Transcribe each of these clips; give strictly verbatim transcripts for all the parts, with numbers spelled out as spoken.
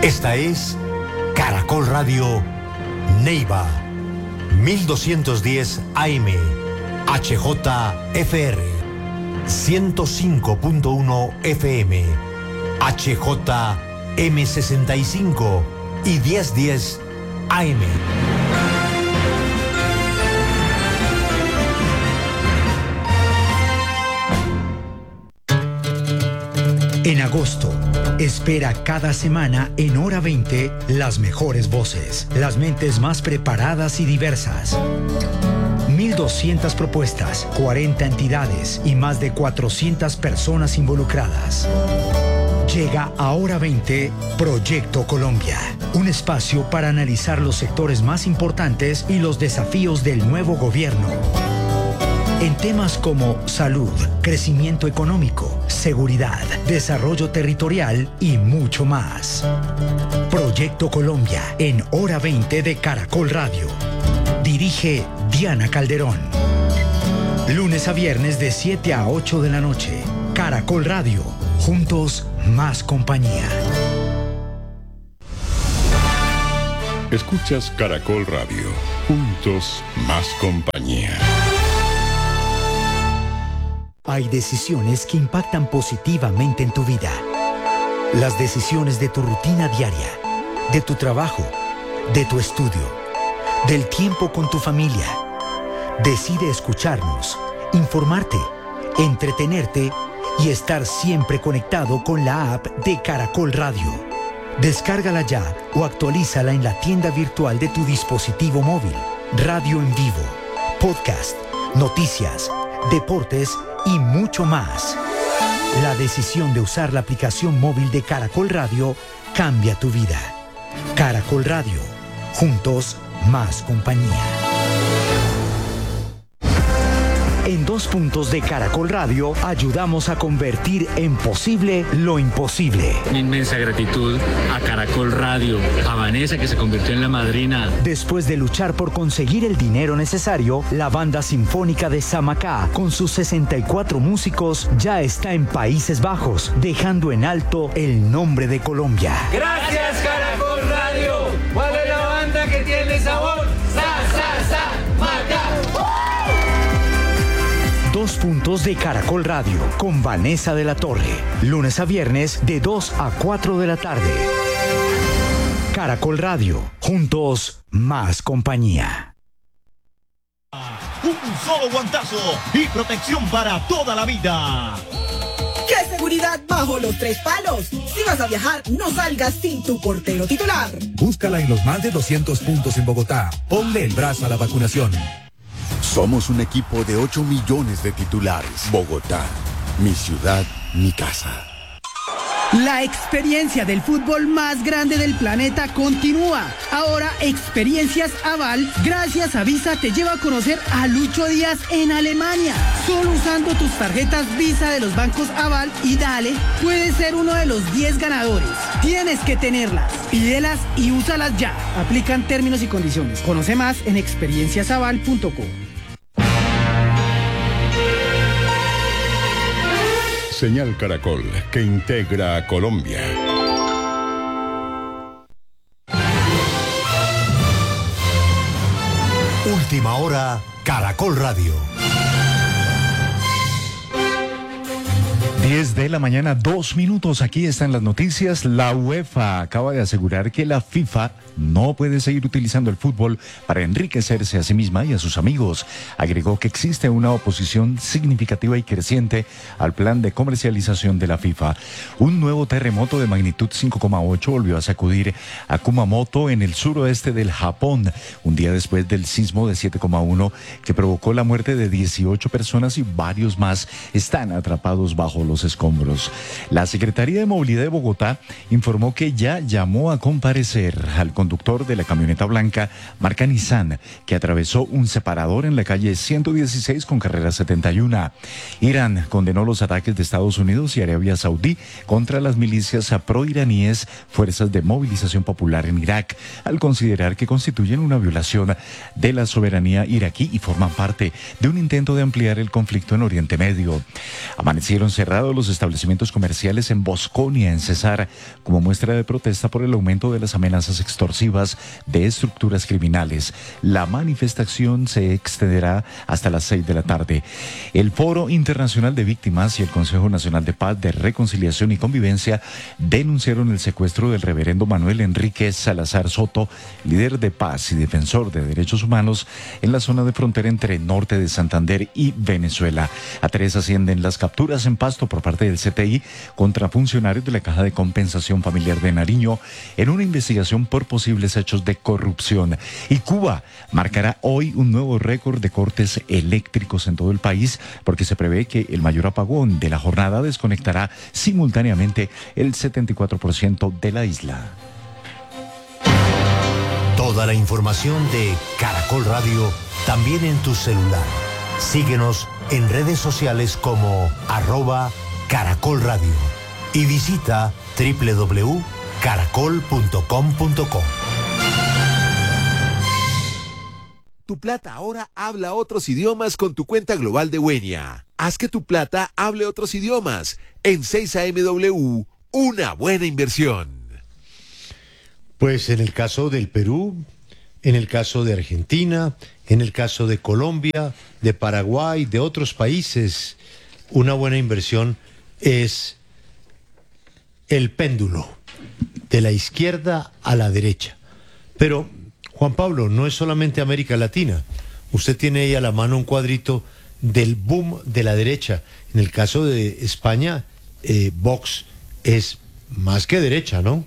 Esta es Caracol Radio Neiva, mil doscientos diez A M, H J F R, ciento cinco punto uno F M, H J M sesenta y cinco y mil diez A M. En agosto, espera cada semana en Hora veinte las mejores voces, las mentes más preparadas y diversas. mil doscientas propuestas, cuarenta entidades y más de cuatrocientas personas involucradas. Llega a Hora veinte Proyecto Colombia, un espacio para analizar los sectores más importantes y los desafíos del nuevo gobierno. En temas como salud, crecimiento económico, seguridad, desarrollo territorial y mucho más. Proyecto Colombia en Hora veinte de Caracol Radio. Dirige Diana Calderón. Lunes a viernes de siete a ocho de la noche. Caracol Radio. Juntos, más compañía. Escuchas Caracol Radio. Juntos, más compañía. Hay decisiones que impactan positivamente en tu vida. Las decisiones de tu rutina diaria, de tu trabajo, de tu estudio, del tiempo con tu familia. Decide escucharnos, informarte, entretenerte y estar siempre conectado con la app de Caracol Radio. Descárgala ya o actualízala en la tienda virtual de tu dispositivo móvil. Radio en vivo, podcast, noticias, deportes y mucho más. La decisión de usar la aplicación móvil de Caracol Radio cambia tu vida. Caracol Radio. Juntos, más compañía. En dos puntos de Caracol Radio ayudamos a convertir en posible lo imposible. Una inmensa gratitud a Caracol Radio, a Vanessa que se convirtió en la madrina. Después de luchar por conseguir el dinero necesario, la banda sinfónica de Samacá, con sus sesenta y cuatro músicos, ya está en Países Bajos, dejando en alto el nombre de Colombia. Gracias Caracol Radio. ¿Cuál es la banda que tiene sabor? Sa, sa, sa, Macá. Dos puntos de Caracol Radio con Vanessa de la Torre. Lunes a viernes de dos a cuatro de la tarde. Caracol Radio. Juntos, más compañía. Un solo guantazo y protección para toda la vida. ¡Qué seguridad bajo los tres palos! Si vas a viajar, no salgas sin tu portero titular. Búscala en los más de doscientos puntos en Bogotá. Ponle el brazo a la vacunación. Somos un equipo de ocho millones de titulares. Bogotá, mi ciudad, mi casa. La experiencia del fútbol más grande del planeta continúa. Ahora Experiencias Aval, gracias a Visa, te lleva a conocer a Lucho Díaz en Alemania. Solo usando tus tarjetas Visa de los bancos Aval y Dale, puedes ser uno de los diez ganadores. Tienes que tenerlas, pídelas y úsalas ya. Aplican términos y condiciones. Conoce más en experiencias aval punto com. Señal Caracol, que integra a Colombia. Última hora, Caracol Radio. diez de la mañana, dos minutos. Aquí están las noticias. La UEFA acaba de asegurar que la FIFA no puede seguir utilizando el fútbol para enriquecerse a sí misma y a sus amigos. Agregó que existe una oposición significativa y creciente al plan de comercialización de la FIFA. Un nuevo terremoto de magnitud cinco coma ocho volvió a sacudir a Kumamoto en el suroeste del Japón, un día después del sismo de siete coma uno que provocó la muerte de dieciocho personas y varios más están atrapados bajo los escombros. La Secretaría de Movilidad de Bogotá informó que ya llamó a comparecer al conductor de la camioneta blanca marca Nissan, que atravesó un separador en la calle ciento dieciséis con carrera setenta y uno. Irán condenó los ataques de Estados Unidos y Arabia Saudí contra las milicias proiraníes, fuerzas de movilización popular en Irak, al considerar que constituyen una violación de la soberanía iraquí y forman parte de un intento de ampliar el conflicto en Oriente Medio. Amanecieron cerradas cerrado los establecimientos comerciales en Bosconia, en Cesar, como muestra de protesta por el aumento de las amenazas extorsivas de estructuras criminales. La manifestación se extenderá hasta las seis de la tarde. El Foro Internacional de Víctimas y el Consejo Nacional de Paz, de Reconciliación y Convivencia denunciaron el secuestro del reverendo Manuel Enrique Salazar Soto, líder de paz y defensor de derechos humanos en la zona de frontera entre norte de Santander y Venezuela. A tres ascienden las capturas en Pasto por parte del C T I contra funcionarios de la Caja de Compensación Familiar de Nariño en una investigación por posibles hechos de corrupción. Y Cuba marcará hoy un nuevo récord de cortes eléctricos en todo el país porque se prevé que el mayor apagón de la jornada desconectará simultáneamente el setenta y cuatro por ciento de la isla. Toda la información de Caracol Radio también en tu celular. Síguenos en redes sociales como arroba Caracol Radio y visita doble u doble u doble u punto caracol punto com punto co. Tu plata ahora habla otros idiomas con tu cuenta global de Wenia. Haz que tu plata hable otros idiomas. En seis A M W, una buena inversión. Pues en el caso del Perú, en el caso de Argentina, en el caso de Colombia, de Paraguay, de otros países, una buena inversión es el péndulo, de la izquierda a la derecha. Pero, Juan Pablo, no es solamente América Latina. Usted tiene ahí a la mano un cuadrito del boom de la derecha. En el caso de España, eh, Vox es más que derecha, ¿no?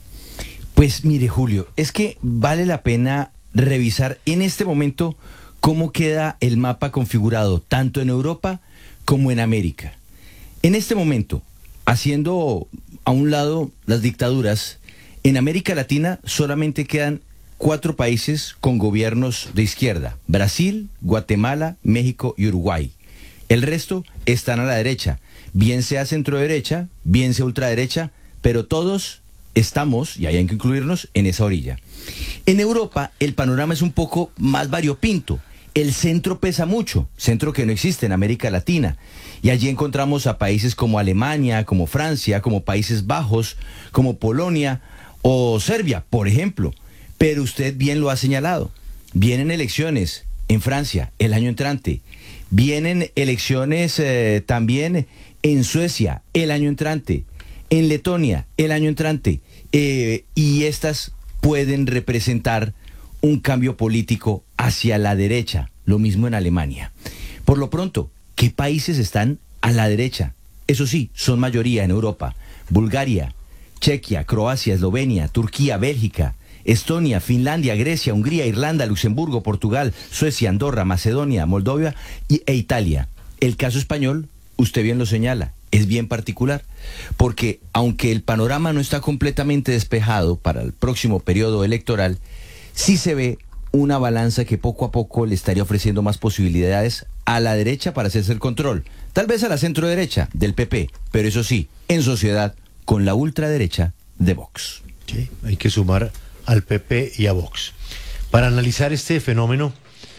Pues mire, Julio, es que vale la pena revisar en este momento cómo queda el mapa configurado tanto en Europa como en América. En este momento, haciendo a un lado las dictaduras, en América Latina solamente quedan cuatro países con gobiernos de izquierda: Brasil, Guatemala, México y Uruguay. El resto están a la derecha, bien sea centro derecha, bien sea ultraderecha, pero todos estamos, y hay que incluirnos, en esa orilla. En Europa el panorama es un poco más variopinto. El centro pesa mucho, centro que no existe en América Latina. Y allí encontramos a países como Alemania, como Francia, como Países Bajos, como Polonia o Serbia, por ejemplo. Pero usted bien lo ha señalado. Vienen elecciones en Francia el año entrante. Vienen elecciones eh, también en Suecia el año entrante. En Letonia el año entrante. Eh, y estas pueden representar un cambio político hacia la derecha. Lo mismo en Alemania. Por lo pronto, ¿qué países están a la derecha? Eso sí, son mayoría en Europa. Bulgaria, Chequia, Croacia, Eslovenia, Turquía, Bélgica, Estonia, Finlandia, Grecia, Hungría, Irlanda, Luxemburgo, Portugal, Suecia, Andorra, Macedonia, Moldavia y, e Italia. El caso español, usted bien lo señala, es bien particular, porque aunque el panorama no está completamente despejado para el próximo periodo electoral, sí se ve una balanza que poco a poco le estaría ofreciendo más posibilidades a la derecha para hacerse el control, tal vez a la centro derecha del P P, pero eso sí, en sociedad con la ultraderecha de Vox. Sí, hay que sumar al P P y a Vox. Para analizar este fenómeno,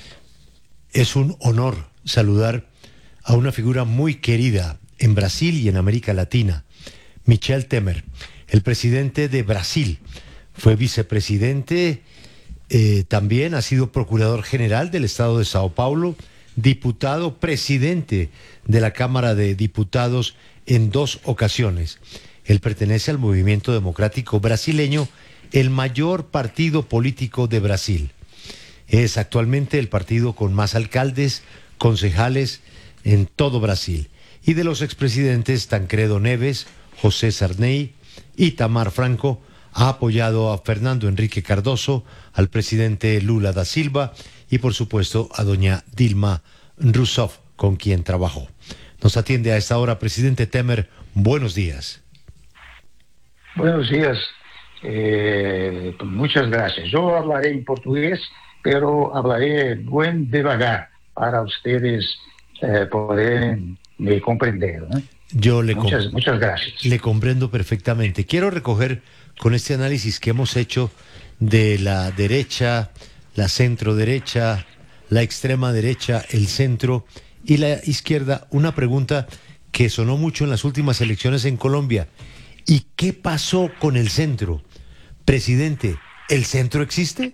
es un honor saludar a una figura muy querida en Brasil y en América Latina, Michel Temer, el presidente de Brasil. Fue vicepresidente, eh, también ha sido procurador general del estado de Sao Paulo, diputado, presidente de la Cámara de Diputados en dos ocasiones. Él pertenece al Movimiento Democrático Brasileño, el mayor partido político de Brasil. Es actualmente el partido con más alcaldes, concejales en todo Brasil. Y de los expresidentes Tancredo Neves, José Sarney y Itamar Franco, ha apoyado a Fernando Henrique Cardoso, al presidente Lula da Silva y por supuesto a doña Dilma Rousseff, con quien trabajó. Nos atiende a esta hora presidente Temer. Buenos días. Buenos días. Eh, muchas gracias. Yo hablaré en portugués, pero hablaré buen devagar para ustedes eh, poder me comprender, ¿no? Yo le muchas, muchas gracias. Le comprendo perfectamente. Quiero recoger con este análisis que hemos hecho de la derecha, la centro derecha, la extrema derecha, el centro y la izquierda, una pregunta que sonó mucho en las últimas elecciones en Colombia. ¿Y qué pasó con el centro? Presidente, ¿el centro existe?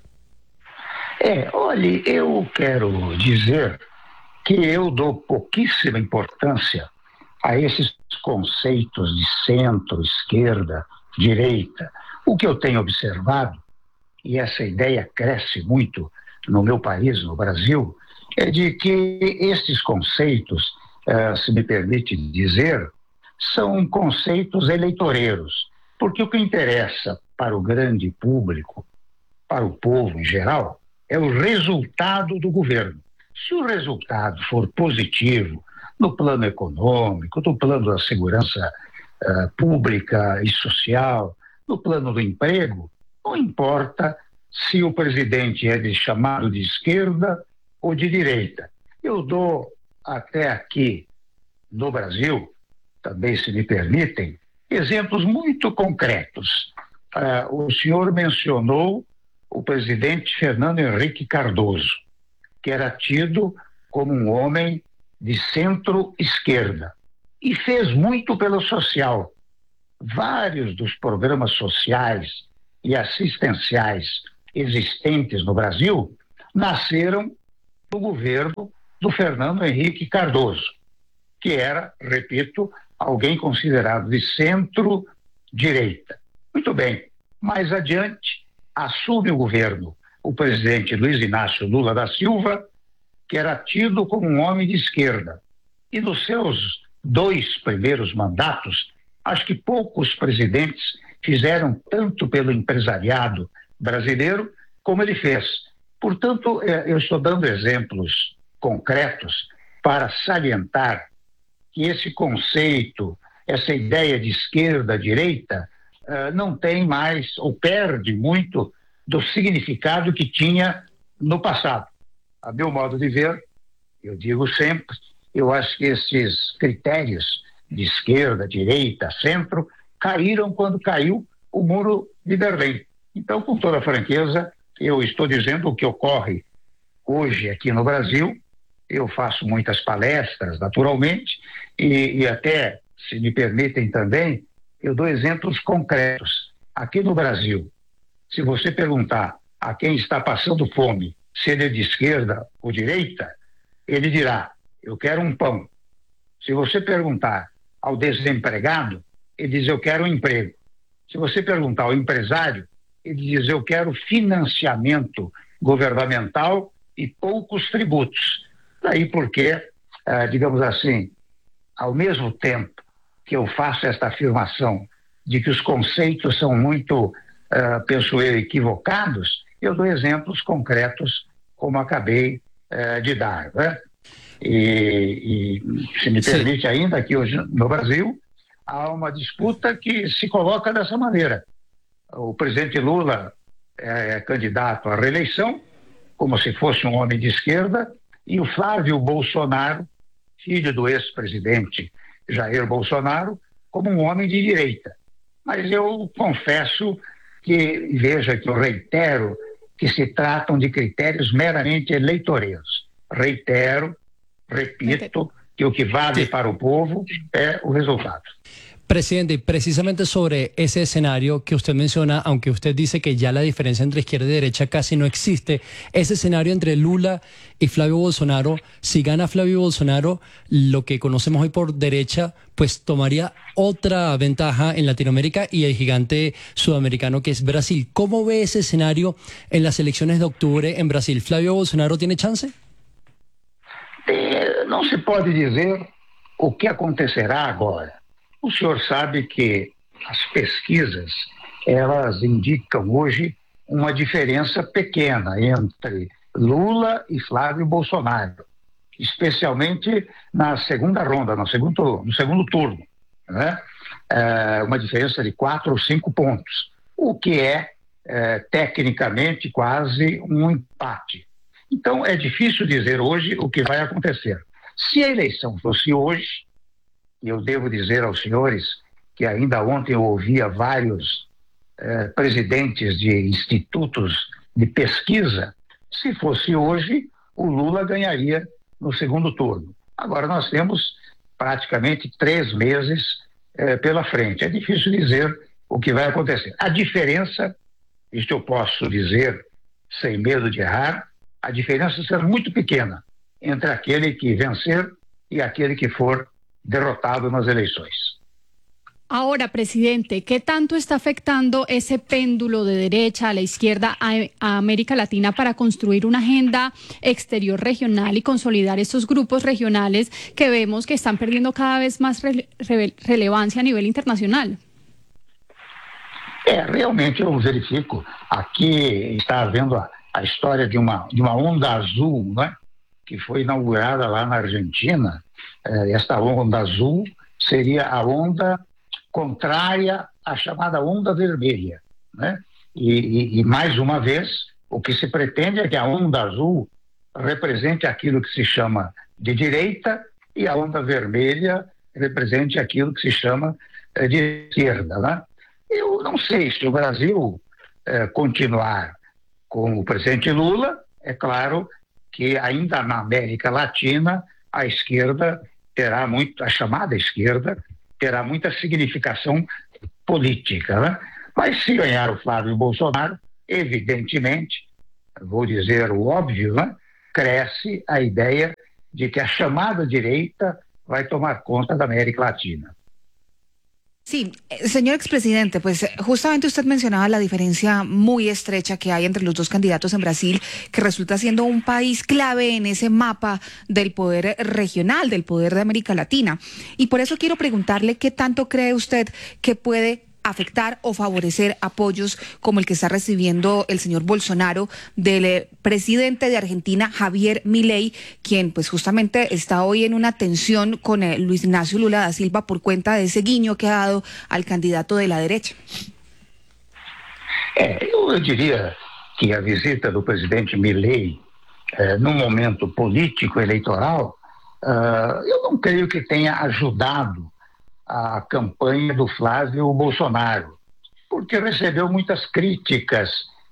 É, olha, eu quero dizer que eu dou pouquíssima importância a esses conceitos de centro, esquerda, direita. O que eu tenho observado, e essa ideia cresce muito no meu país, no Brasil, é de que esses conceitos, eh, se me permite dizer, são conceitos eleitoreiros, porque o que interessa para o grande público, para o povo em geral, é o resultado do governo. Se o resultado for positivo no plano econômico, no plano da segurança uh, pública e social, no plano do emprego, não importa se o presidente é de, chamado de esquerda ou de direita. Eu dou até aqui no Brasil, também se me permitem, exemplos muito concretos. Uh, o senhor mencionou o presidente Fernando Henrique Cardoso, que era tido como um homem de centro-esquerda e fez muito pelo social. Vários dos programas sociais e assistenciais existentes no Brasil nasceram do governo do Fernando Henrique Cardoso, que era, repito, alguém considerado de centro-direita. Muito bem, mais adiante assume o governo o presidente Luiz Inácio Lula da Silva, que era tido como um homem de esquerda. E nos seus dois primeiros mandatos, acho que poucos presidentes fizeram tanto pelo empresariado brasileiro como ele fez. Portanto, eu estou dando exemplos concretos para salientar que esse conceito, essa ideia de esquerda-direita, não tem mais, ou perde muito, do significado que tinha no passado. A meu modo de ver, eu digo sempre, eu acho que esses critérios de esquerda, direita, centro, caíram quando caiu o muro de Berlim. Então, com toda franqueza, eu estou dizendo o que ocorre hoje aqui no Brasil. Eu faço muitas palestras, naturalmente, e, e até, se me permitem também, eu dou exemplos concretos. Aqui no Brasil, se você perguntar a quem está passando fome, se ele é de esquerda ou direita, ele dirá, eu quero um pão. Se você perguntar ao desempregado, ele diz, eu quero um emprego. Se você perguntar ao empresário, ele diz, eu quero financiamento governamental e poucos tributos. Daí porque, eh, digamos assim, ao mesmo tempo que eu faço esta afirmação de que os conceitos são muito, uh, penso eu, equivocados, eu dou exemplos concretos como acabei uh, de dar, né? E, e se me permite Sim. ainda, aqui hoje no Brasil, há uma disputa que se coloca dessa maneira. O presidente Lula é candidato à reeleição, como se fosse um homem de esquerda, e o Flávio Bolsonaro, filho do ex-presidente Jair Bolsonaro, como um homem de direita. Mas eu confesso que, veja que eu reitero, que se tratam de critérios meramente eleitoreiros. Reitero, repito, que o que vale para o povo é o resultado. Presidente, precisamente sobre ese escenario que usted menciona, aunque usted dice que ya la diferencia entre izquierda y derecha casi no existe, ese escenario entre Lula y Flavio Bolsonaro, si gana Flavio Bolsonaro, lo que conocemos hoy por derecha, pues tomaría otra ventaja en Latinoamérica y el gigante sudamericano que es Brasil. ¿Cómo ve ese escenario en las elecciones de octubre en Brasil? ¿Flavio Bolsonaro tiene chance? É, não se pode dizer o que acontecerá agora. O senhor sabe que as pesquisas, elas indicam hoje uma diferença pequena entre Lula e Flávio Bolsonaro, especialmente na segunda ronda, no segundo, no segundo turno, né? É uma diferença de quatro ou cinco pontos, o que é, é tecnicamente quase um empate. Então é difícil dizer hoje o que vai acontecer. Se a eleição fosse hoje, e eu devo dizer aos senhores que ainda ontem eu ouvia vários eh, presidentes de institutos de pesquisa, se fosse hoje, o Lula ganharia no segundo turno. Agora nós temos praticamente três meses eh, pela frente. É difícil dizer o que vai acontecer. A diferença, isso eu posso dizer sem medo de errar, a diferença será muito pequena entre aquele que vencer y aquel que for derrotado en las elecciones. Ahora, presidente, ¿qué tanto está afectando ese péndulo de derecha a la izquierda a, a América Latina para construir una agenda exterior regional y consolidar estos grupos regionales que vemos que están perdiendo cada vez más re, re, relevancia a nivel internacional? É, realmente eu verifico, aqui está havendo a, a história de uma, de uma onda azul, né, que foi inaugurada lá na Argentina. É, esta onda azul seria a onda contrária à chamada onda vermelha, né? E, e, e mais uma vez, o que se pretende é que a onda azul represente aquilo que se chama de direita e a onda vermelha represente aquilo que se chama de esquerda, né? Eu não sei se o Brasil eh, continuar com o presidente Lula, é claro que ainda na América Latina a esquerda terá muito, a chamada esquerda terá muita significação política, né? Mas se ganhar o Flávio Bolsonaro, evidentemente, vou dizer o óbvio, né? Cresce a ideia de que a chamada direita vai tomar conta da América Latina. Sí, señor expresidente, pues justamente usted mencionaba la diferencia muy estrecha que hay entre los dos candidatos en Brasil, que resulta siendo un país clave en ese mapa del poder regional, del poder de América Latina. Y por eso quiero preguntarle qué tanto cree usted que puede afectar o favorecer apoyos como el que está recibiendo el señor Bolsonaro del presidente de Argentina, Javier Milei, quien pues justamente está hoy en una tensión con eh, Luis Ignacio Lula da Silva por cuenta de ese guiño que ha dado al candidato de la derecha. É, eu diria que a visita do presidente Milei eh, num momento político eleitoral, uh, eu não creio que tenha ajudado a campanha do Flávio Bolsonaro, porque recebeu muitas críticas,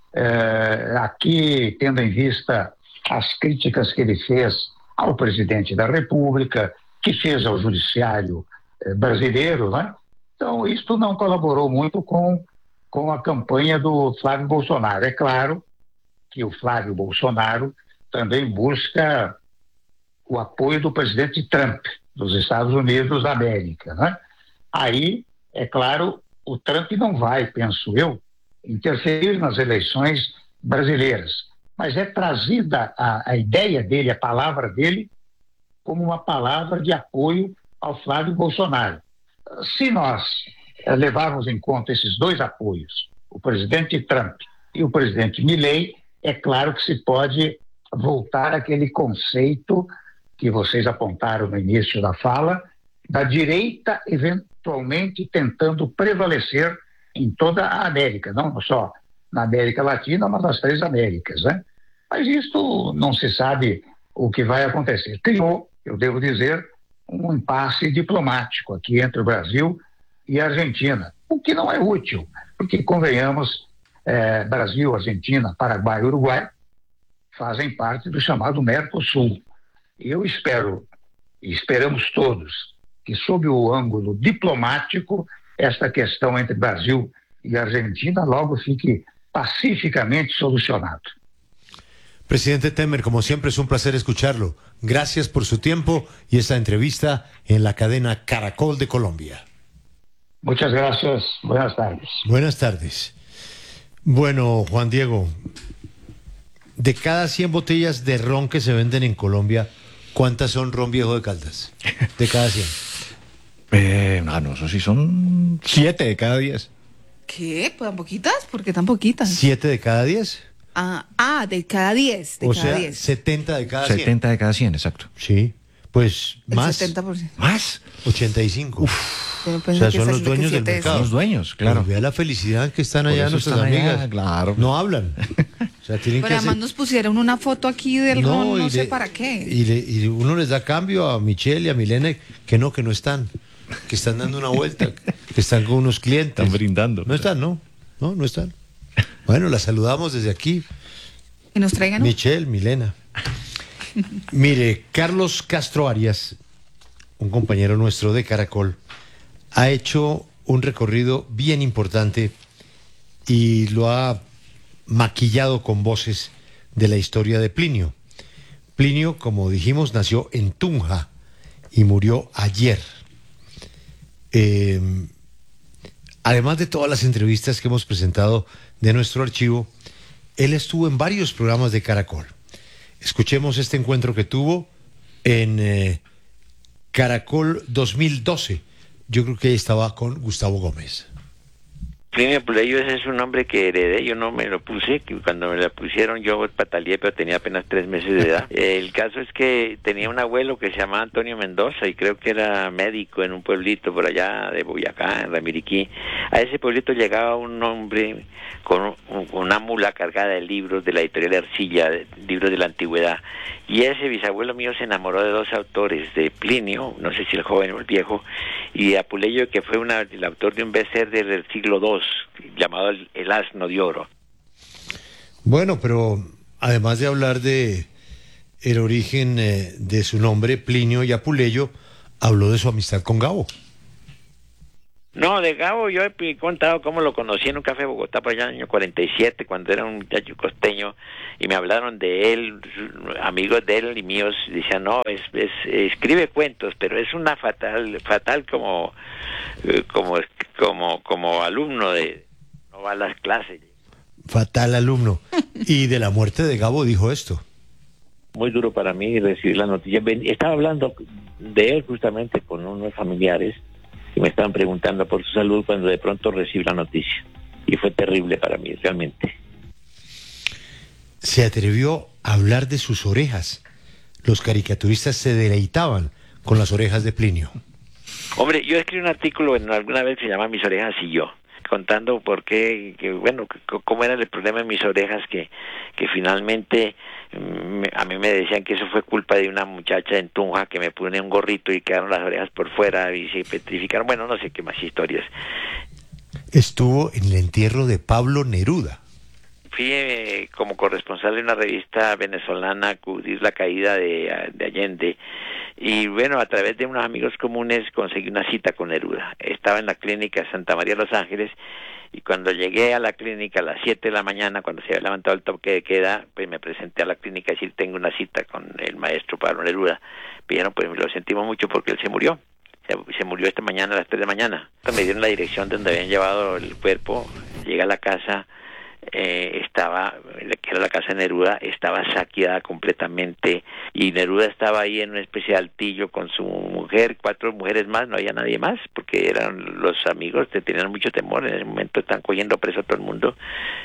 eh, aqui tendo em vista as críticas que ele fez ao presidente da República, que fez ao judiciário eh, brasileiro, né? Então isso não colaborou muito com, com a campanha do Flávio Bolsonaro. É claro que o Flávio Bolsonaro também busca o apoio do presidente Trump, dos Estados Unidos da América, né? Aí, é claro, o Trump não vai, penso eu, interferir nas eleições brasileiras, mas é trazida a, a ideia dele, a palavra dele, como uma palavra de apoio ao Flávio Bolsonaro. Se nós eh, levarmos em conta esses dois apoios, o presidente Trump e o presidente Milei, é claro que se pode voltar àquele conceito que vocês apontaram no início da fala, da direita eventualmente tentando prevalecer em toda a América, não só na América Latina, mas nas três Américas, né? Mas isso não se sabe o que vai acontecer. Criou, eu devo dizer, um impasse diplomático aqui entre o Brasil e a Argentina, o que não é útil, porque, convenhamos, eh, Brasil, Argentina, Paraguai e Uruguai fazem parte do chamado Mercosul. Eu espero, e esperamos todos, que sob o ângulo diplomático, esta questão entre Brasil e Argentina logo fique pacificamente solucionada. Presidente Temer, como siempre es un placer escucharlo. Gracias por su tiempo y esta entrevista en la cadena Caracol de Colombia. Muchas gracias. Buenas tardes. Buenas tardes. Bueno, Juan Diego, de cada cien botellas de ron que se venden en Colombia, ¿cuántas son ron viejo de Caldas? De cada cien. Eh, no, no, eso sí son siete de cada diez. ¿Qué? ¿Tan poquitas? ¿Por qué tan poquitas? ¿Siete de cada diez? Ah, ah, de cada diez. De o cada sea, diez. setenta de cada cien. setenta de cada cien, exacto. Sí, pues El más. setenta por ciento. ¿Más? ochenta y cinco. Uf. Yo O pensé sea, que son esa- los que dueños del siete es- mercado. Los dueños, claro. Pues vea la felicidad que están Por allá eso nuestras están allá, amigas. claro. No hablan. O sea, tienen Pero que además hacer... nos pusieron una foto aquí del ron, no y sé le- para qué. Y, le- y uno les da cambio a Michelle y a Milena que no, que no están. Que están dando una vuelta. Que están con unos clientes. Están brindando. No están, ¿no? No, no están. Bueno, la saludamos desde aquí. Que nos traigan un... Michelle, Milena. Mire, Carlos Castro Arias, un compañero nuestro de Caracol, ha hecho un recorrido bien importante y lo ha maquillado con voces de la historia de Plinio. Plinio, como dijimos, nació en Tunja y murió ayer. Eh, además de todas las entrevistas que hemos presentado de nuestro archivo, él estuvo en varios programas de Caracol. Escuchemos este encuentro que tuvo en eh, Caracol dos mil doce. Yo creo que ahí estaba con Gustavo Gómez. Plinio Apuleyo, ese es un nombre que heredé, yo no me lo puse, que cuando me lo pusieron yo pataleé, pero tenía apenas tres meses de edad. El caso es que tenía un abuelo que se llamaba Antonio Mendoza y creo que era médico en un pueblito por allá de Boyacá, en Ramiriquí. A ese pueblito llegaba un hombre con una mula cargada de libros de la editorial Ercilla, libros de la antigüedad. Y ese bisabuelo mío se enamoró de dos autores, de Plinio, no sé si el joven o el viejo, y de Apuleyo, que fue una, el autor de un bestseller del siglo segundo, llamado El, el Asno de Oro. Bueno, pero además de hablar de el origen eh, de su nombre, Plinio y Apuleyo, habló de su amistad con Gabo. No, de Gabo yo he contado cómo lo conocí en un café de Bogotá por allá en el año cuarenta y siete, cuando era un muchacho costeño, y me hablaron de él, amigos de él y míos, decían, no, es, es, escribe cuentos, pero es una fatal, fatal como, como, como, como alumno de, no va a las clases. Fatal alumno. Y de la muerte de Gabo dijo esto. Muy duro para mí recibir la noticia. Estaba hablando de él justamente con unos familiares, y me estaban preguntando por su salud cuando de pronto recibí la noticia. Y fue terrible para mí, realmente. Se atrevió a hablar de sus orejas. Los caricaturistas se deleitaban con las orejas de Plinio. Hombre, yo escribí un artículo en alguna vez que se llama Mis orejas y yo, contando por qué, que, bueno, que, cómo era el problema de mis orejas, que, que finalmente me, a mí me decían que eso fue culpa de una muchacha en Tunja que me pone un gorrito y quedaron las orejas por fuera y se petrificaron, bueno, no sé qué más historias. Estuvo en el entierro de Pablo Neruda. Fui eh, como corresponsal de una revista venezolana a cubrir la caída de, de Allende, y bueno, a través de unos amigos comunes conseguí una cita con Neruda. Estaba en la clínica Santa María de los Ángeles, y cuando llegué a la clínica a las siete de la mañana, cuando se había levantado el toque de queda, pues me presenté a la clínica y decir, tengo una cita con el maestro Pablo Neruda. Pidieron, pues lo sentimos mucho porque él se murió. Se, se murió esta mañana a las tres de la mañana. Me dieron la dirección de donde habían llevado el cuerpo. Llegué a la casa, eh, estaba, que era la casa de Neruda, estaba saqueada completamente, y Neruda estaba ahí en una especie de altillo con su mujer, cuatro mujeres más, no había nadie más, porque eran los amigos que tenían mucho temor, en ese momento están cogiendo preso a todo el mundo.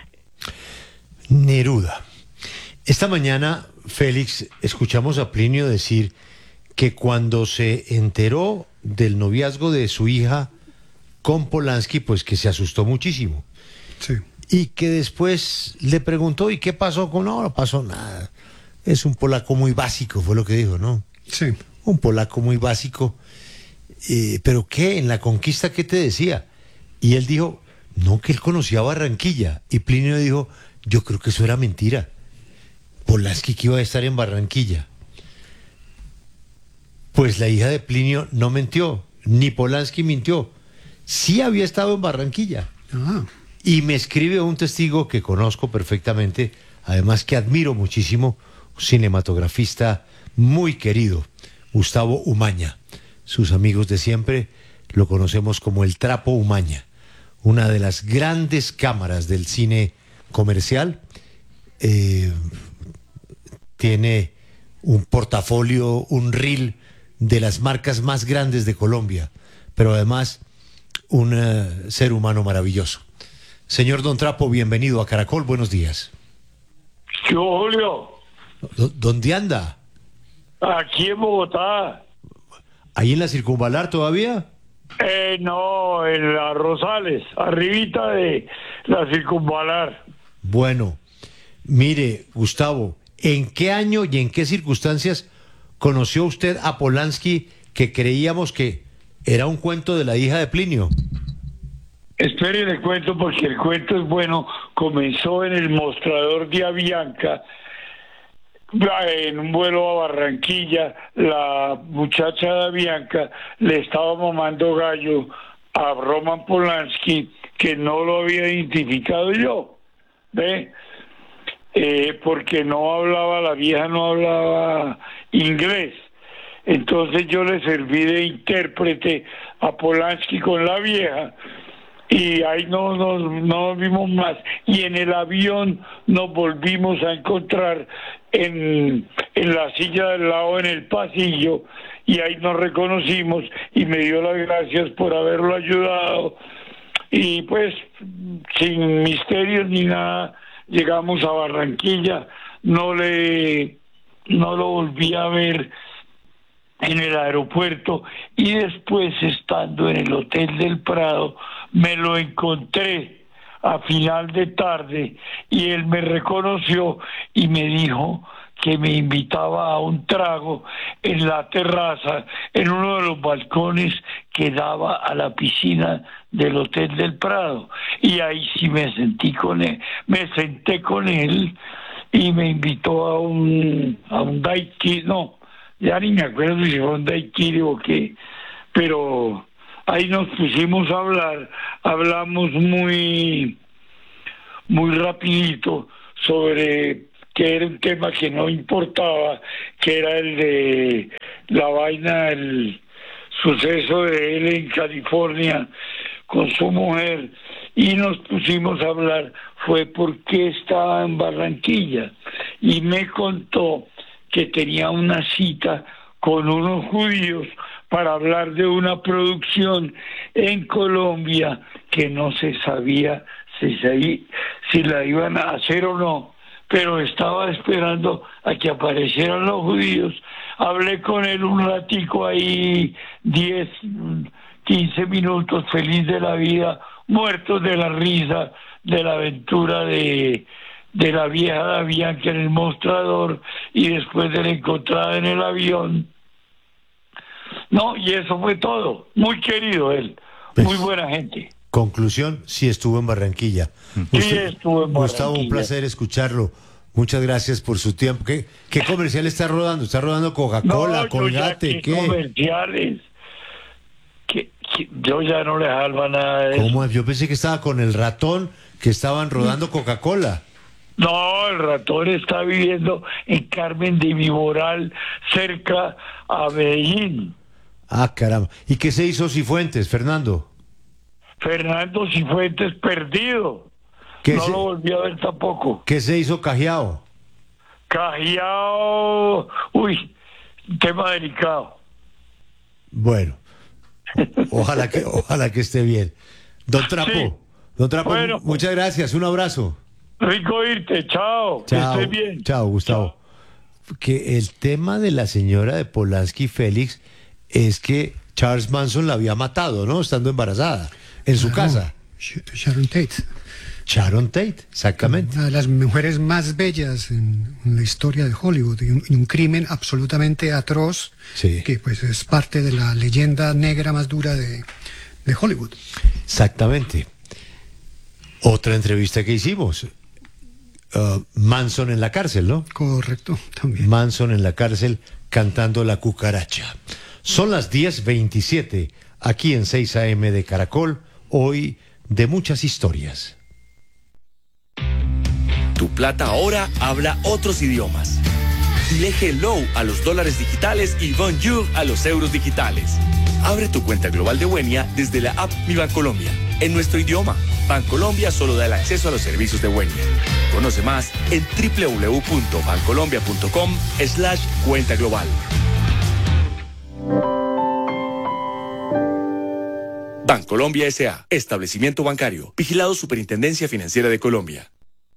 Neruda. Esta mañana, Félix, escuchamos a Plinio decir que cuando se enteró del noviazgo de su hija con Polanski, pues que se asustó muchísimo. Sí. Y que después le preguntó, ¿y qué pasó con? No, no pasó nada. Es un polaco muy básico, fue lo que dijo, ¿no? Sí. Un polaco muy básico. Eh, ¿Pero qué? ¿En la conquista qué te decía? Y él dijo, no, que él conocía Barranquilla. Y Plinio dijo, yo creo que eso era mentira. Polanski que iba a estar en Barranquilla. Pues la hija de Plinio no mintió, ni Polanski mintió. Sí había estado en Barranquilla. Ah. Y me escribe un testigo que conozco perfectamente, además que admiro muchísimo, un cinematografista muy querido, Gustavo Umaña. Sus amigos de siempre lo conocemos como el Trapo Umaña, una de las grandes cámaras del cine comercial. Eh, tiene un portafolio, un reel de las marcas más grandes de Colombia, pero además un uh, ser humano maravilloso. Señor Don Trapo, bienvenido a Caracol, buenos días. ¿Qué, Julio? ¿Dónde anda? Aquí en Bogotá. ¿Ahí en la Circunvalar todavía? Eh, no, en la Rosales, arribita de la Circunvalar. Bueno, mire, Gustavo, ¿en qué año y en qué circunstancias conoció usted a Polanski, que creíamos que era un cuento de la hija de Plinio? Esperen el cuento porque el cuento es bueno. Comenzó en el mostrador de Avianca en un vuelo a Barranquilla, la muchacha Bianca le estaba mamando gallo a Roman Polanski, que no lo había identificado yo, ¿ve? Eh, porque no hablaba, la vieja no hablaba inglés. Entonces yo le serví de intérprete a Polanski con la vieja, y ahí no nos no, no vimos más. Y en el avión nos volvimos a encontrar en, en la silla del lado, en el pasillo, y ahí nos reconocimos y me dio las gracias por haberlo ayudado. Y pues, sin misterios ni nada, llegamos a Barranquilla, no le no lo volví a ver en el aeropuerto, y después, estando en el Hotel del Prado, me lo encontré a final de tarde y él me reconoció y me dijo que me invitaba a un trago en la terraza, en uno de los balcones que daba a la piscina del Hotel del Prado. Y ahí sí me sentí con él, me senté con él y me invitó a un a un daiquiri, no, ya ni me acuerdo si fue un daiquiri o qué, pero ahí nos pusimos a hablar, hablamos muy muy rapidito sobre que era un tema que no importaba, que era el de la vaina, el suceso de él en California con su mujer, y nos pusimos a hablar, fue porque estaba en Barranquilla, y me contó que tenía una cita con unos judíos para hablar de una producción en Colombia que no se sabía si, se, si la iban a hacer o no, pero estaba esperando a que aparecieran los judíos. Hablé con él un ratico ahí, diez, quince minutos, feliz de la vida, muertos de la risa de la aventura de, de la vieja Bianca en el mostrador y después de la encontrada en el avión. No, y eso fue todo. Muy querido él, muy buena gente. Conclusión, sí estuvo en Barranquilla. Sí, Usted, estuvo en Barranquilla. Gustavo, un placer escucharlo. Muchas gracias por su tiempo. ¿Qué, qué comercial está rodando? ¿Está rodando Coca-Cola, no, Colgate? ¿qué? Comerciales. Que, que yo ya no le salva nada de ¿Cómo? eso. Yo pensé que estaba con el ratón, que estaban rodando Coca-Cola. No, el ratón está viviendo en Carmen de Viboral, cerca a Medellín. Ah, caramba. ¿Y qué se hizo Cifuentes, Fernando? Fernando Cifuentes perdido. No se... lo volví a ver tampoco. ¿Qué se hizo Cajiao? Cajiao, uy, tema delicado. Bueno, ojalá que ojalá que esté bien. Don Trapo, sí. Don Trapo, bueno, muchas gracias, un abrazo. Rico irte, chao, chao que estés bien. Chao, Gustavo. Chao. Que el tema de la señora de Polanski, Félix, es que Charles Manson la había matado, ¿no? Estando embarazada, en su claro. casa. Sharon Tate. Sharon Tate, exactamente. Una de las mujeres más bellas en, en la historia de Hollywood, y un, y un crimen absolutamente atroz, sí. que pues es parte de la leyenda negra más dura de, de Hollywood. Exactamente. Otra entrevista que hicimos, uh, Manson en la cárcel, ¿no? Correcto, también. Manson en la cárcel cantando La Cucaracha. Son las diez veintisiete, aquí en seis A M de Caracol, hoy de muchas historias. Tu plata ahora habla otros idiomas. Dile hello a los dólares digitales y bonjour a los euros digitales. Abre tu cuenta global de Wenia desde la app Mi Bancolombia, en nuestro idioma. Bancolombia solo da el acceso a los servicios de Wenia. Conoce más en doble u doble u doble u punto bancolombia punto com slash cuenta global. Bancolombia S A, establecimiento bancario, vigilado Superintendencia Financiera de Colombia.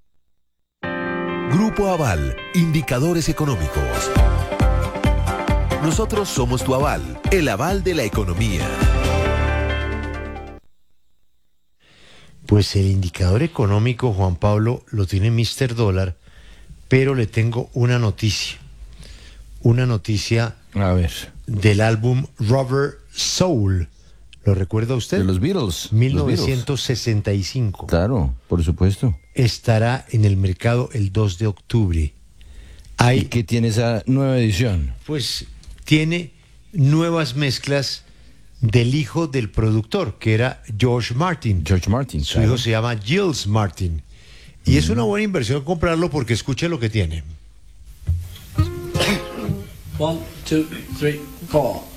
Grupo Aval, indicadores económicos. Nosotros somos tu aval, el aval de la economía. Pues el indicador económico, Juan Pablo, lo tiene mister Dólar, pero le tengo una noticia. Una noticia a ver. del álbum Rubber Soul. ¿Lo recuerda usted? De los Beatles. mil novecientos sesenta y cinco. Claro, por supuesto. Estará en el mercado el dos de octubre. Hay, ¿Y qué tiene esa nueva edición? Pues tiene nuevas mezclas del hijo del productor, que era George Martin. George Martin. Su claro. hijo se llama Giles Martin. Y mm. es una buena inversión comprarlo porque escuche lo que tiene. One, two, three, four.